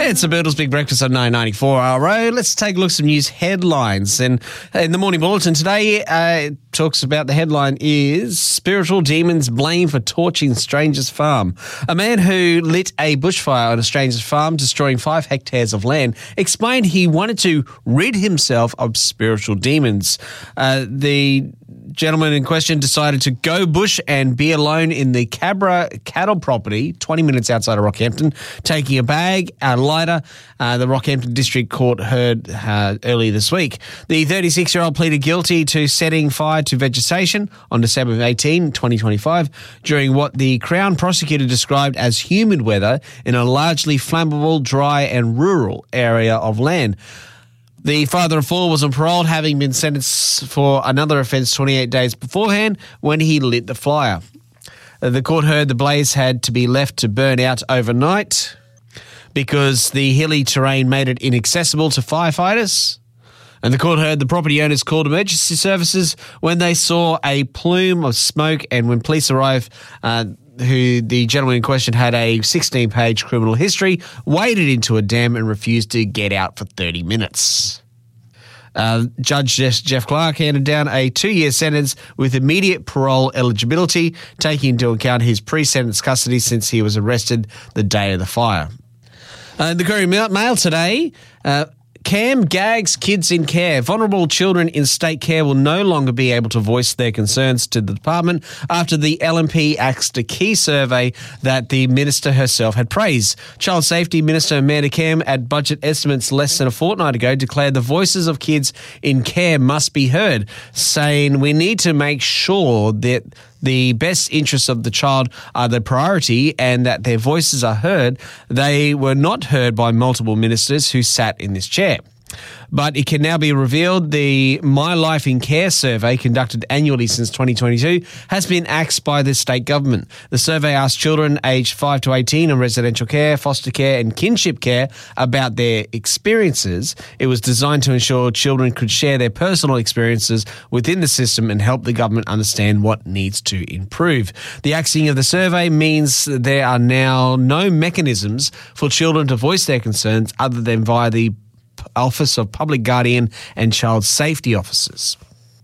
It's a Birdles Big Breakfast on 994 RO. Let's take a look at some news headlines. And in the Morning Bulletin today, it talks about the headline is Spiritual Demons Blamed for Torching Stranger's Farm. A man who lit a bushfire on a stranger's farm, destroying 5 hectares of land, explained he wanted to rid himself of spiritual demons. The gentleman in question decided to go bush and be alone in the Cabra cattle property, 20 minutes outside of Rockhampton, taking a bag, a lighter. The Rockhampton District Court heard earlier this week. The 36-year-old pleaded guilty to setting fire to vegetation on December 18, 2025, during what the Crown prosecutor described as humid weather in a largely flammable, dry and rural area of land. The father of 4 was on parole, having been sentenced for another offence 28 days beforehand when he lit the fire. The court heard the blaze had to be left to burn out overnight because the hilly terrain made it inaccessible to firefighters. And the court heard the property owners called emergency services when they saw a plume of smoke, and when police arrived, who the gentleman in question had a 16-page criminal history, waded into a dam and refused to get out for 30 minutes. Judge Jeff Clark handed down a 2-year sentence with immediate parole eligibility, taking into account his pre-sentence custody since he was arrested the day of the fire. The Courier Mail today, Cam gags kids in care. Vulnerable children in state care will no longer be able to voice their concerns to the department after the LNP axed a key survey that the minister herself had praised. Child Safety Minister Amanda Cam, at budget estimates less than a fortnight ago, declared the voices of kids in care must be heard, saying we need to make sure that the best interests of the child are the priority and that their voices are heard. They were not heard by multiple ministers who sat in this chair. But it can now be revealed the My Life in Care survey, conducted annually since 2022, has been axed by the state government. The survey asked children aged 5 to 18 in residential care, foster care and kinship care about their experiences. It was designed to ensure children could share their personal experiences within the system and help the government understand what needs to improve. The axing of the survey means there are now no mechanisms for children to voice their concerns other than via the Office of Public Guardian and Child Safety Officers.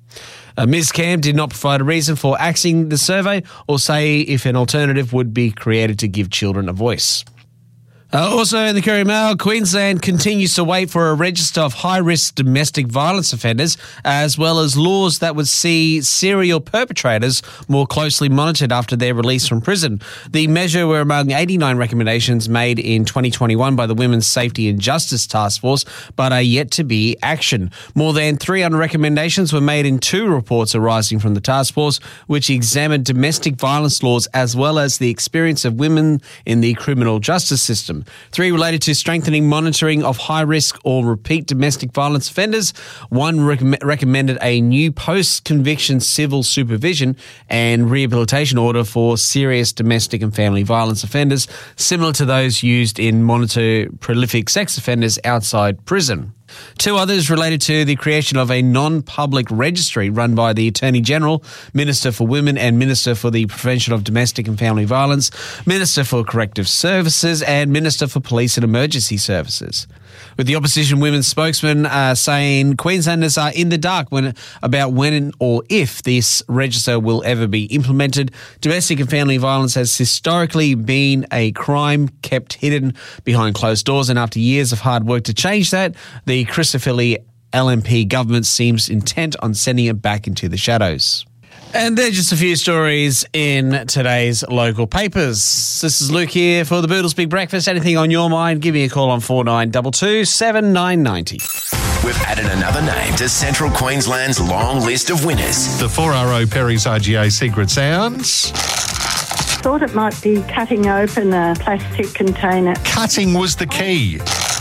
Ms. Cam did not provide a reason for axing the survey or say if an alternative would be created to give children a voice. Also in the Courier Mail, Queensland continues to wait for a register of high-risk domestic violence offenders, as well as laws that would see serial perpetrators more closely monitored after their release from prison. The measure were among 89 recommendations made in 2021 by the Women's Safety and Justice Task Force, but are yet to be actioned. More than 300 recommendations were made in 2 reports arising from the task force, which examined domestic violence laws as well as the experience of women in the criminal justice system. 3 related to strengthening monitoring of high-risk or repeat domestic violence offenders. 1 recommended a new post-conviction civil supervision and rehabilitation order for serious domestic and family violence offenders, similar to those used in monitor prolific sex offenders outside prison. 2 others related to the creation of a non-public registry run by the Attorney-General, Minister for Women and Minister for the Prevention of Domestic and Family Violence, Minister for Corrective Services and Minister for Police and Emergency Services. With the opposition women's spokesman saying Queenslanders are in the dark about when or if this register will ever be implemented. Domestic and family violence has historically been a crime kept hidden behind closed doors, and after years of hard work to change that, the Chrysophilia LNP government seems intent on sending it back into the shadows. And they're just a few stories in today's local papers. This is Luke here for the Boodles Big Breakfast. Anything on your mind, give me a call on 4922 7990. We've added another name to Central Queensland's long list of winners. The 4RO Perry's RGA Secret Sounds. Thought it might be cutting open a plastic container. Cutting was the key.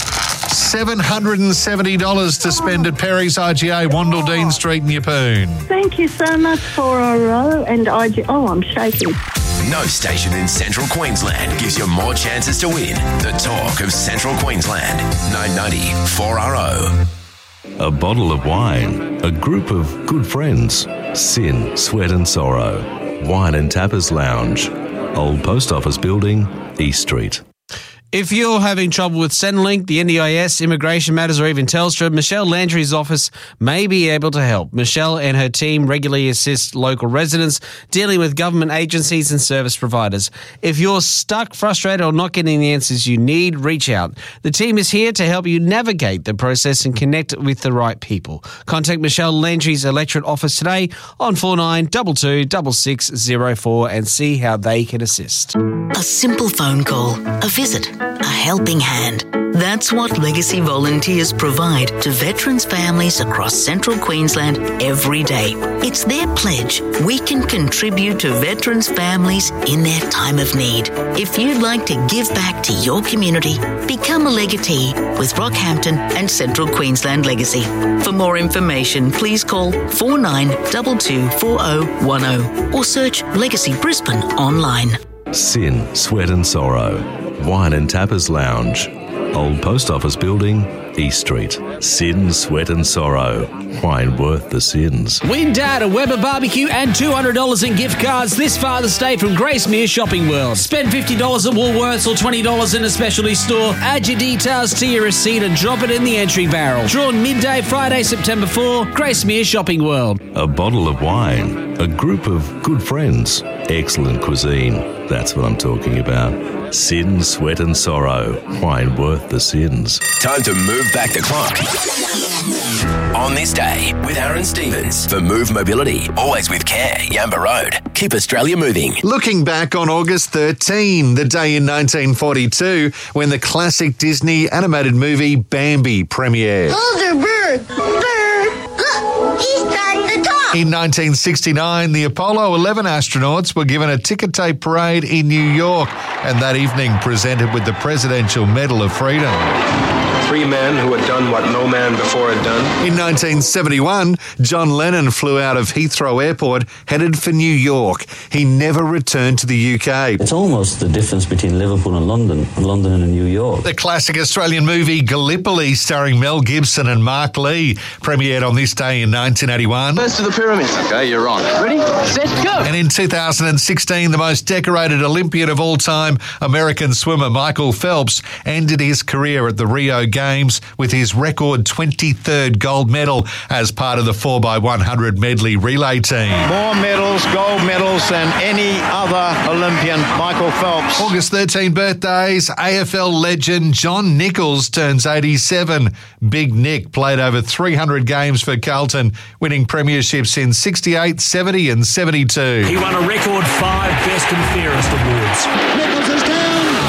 $770 to spend at Perry's RGA, Wandle Street in Yeppoon. Thank you so much, 4RO and IGA. Oh, I'm shaking. No station in Central Queensland gives you more chances to win. The talk of Central Queensland. 990 4RO. A bottle of wine, a group of good friends, sin, sweat and sorrow, Wine and Tappers Lounge, Old Post Office Building, East Street. If you're having trouble with Centrelink, the NDIS, Immigration Matters, or even Telstra, Michelle Landry's office may be able to help. Michelle and her team regularly assist local residents dealing with government agencies and service providers. If you're stuck, frustrated, or not getting the answers you need, reach out. The team is here to help you navigate the process and connect with the right people. Contact Michelle Landry's electorate office today on 4922 6604 and see how they can assist. A simple phone call, a visit, a helping hand. That's what Legacy volunteers provide to veterans' families across Central Queensland every day. It's their pledge we can contribute to veterans' families in their time of need. If you'd like to give back to your community, become a legatee with Rockhampton and Central Queensland Legacy. For more information, please call 49224010 or search Legacy Brisbane online. Sin, Sweat and Sorrow. Wine and Tappers Lounge. Old Post Office Building, East Street. Sin, Sweat and Sorrow. Wine worth the sins. Win Dad a Weber barbecue and $200 in gift cards this Father's Day from Gracemere Shopping World. Spend $50 at Woolworths or $20 in a specialty store. Add your details to your receipt and drop it in the entry barrel. Drawn midday Friday, September 4, Gracemere Shopping World. A bottle of wine. A group of good friends. Excellent cuisine. That's what I'm talking about. Sin, Sweat and Sorrow. Wine worth the sins. Time to move back the clock. On this day with Aaron Stevens for Move Mobility. Always with care. Yamba Road. Keep Australia moving. Looking back on August 13, the day in 1942 when the classic Disney animated movie Bambi premiered. Older bird, look, he's starting to talk. In 1969, the Apollo 11 astronauts were given a ticker tape parade in New York and that evening presented with the Presidential Medal of Freedom. 3 men who had done what no man before had done. In 1971, John Lennon flew out of Heathrow Airport, headed for New York. He never returned to the UK. It's almost the difference between Liverpool and London and New York. The classic Australian movie Gallipoli, starring Mel Gibson and Mark Lee, premiered on this day in 1981. First to the pyramids. Okay, you're on. Ready, set, go. And in 2016, the most decorated Olympian of all time, American swimmer Michael Phelps, ended his career at the Rio Games with his record 23rd gold medal as part of the 4x100 medley relay team. More medals, gold medals than any other Olympian, Michael Phelps. August 13 birthdays, AFL legend John Nichols turns 87. Big Nick played over 300 games for Carlton, winning premierships in 68, 70 and 72. He won a record 5 Best and Fairest awards. Nichols is down.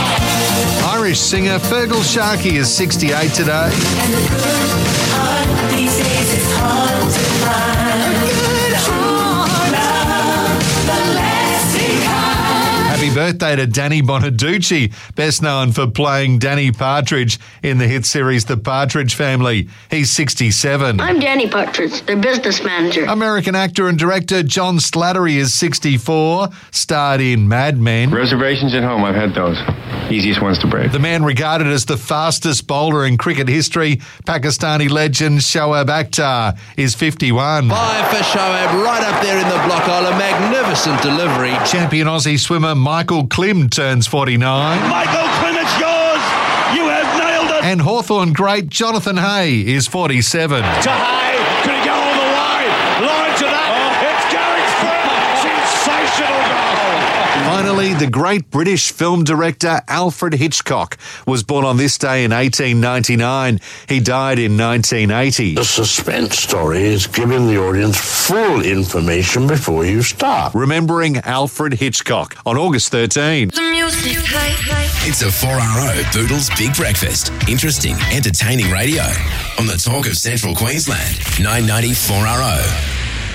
Irish singer Fergal Sharkey is 68 today. And the good heart these days is hard to find. A good heart, love, the lasting kind. Happy birthday to Danny Bonaducci, best known for playing Danny Partridge in the hit series The Partridge Family. He's 67. I'm Danny Partridge, their business manager. American actor and director John Slattery is 64, starred in Mad Men. Reservations at home, I've had those. Easiest ones to break. The man regarded as the fastest bowler in cricket history, Pakistani legend Shoaib Akhtar, is 51. 5 for Shoaib, right up there in the block hole. A magnificent delivery. Champion Aussie swimmer Michael Klim turns 49. Michael Klim, it's yours! You have nailed it! And Hawthorn great Jonathan Hay is 47. To Hay, could he go all the way? Line to that, it's going through! Sensational goal! Finally, the great British film director Alfred Hitchcock was born on this day in 1899. He died in 1980. The suspense story is giving the audience full information before you start. Remembering Alfred Hitchcock on August 13. It's a 4RO Boodles Big Breakfast. Interesting, entertaining radio on the Talk of Central Queensland. 990 4RO.